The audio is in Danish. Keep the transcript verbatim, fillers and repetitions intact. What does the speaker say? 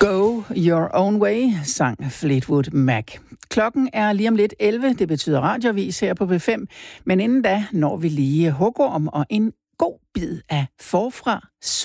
Go Your Own Way, sang Fleetwood Mac. Klokken er lige om lidt elleve, det betyder radioavis her på P fem, men inden da når vi lige hugorm og en god bid af forfra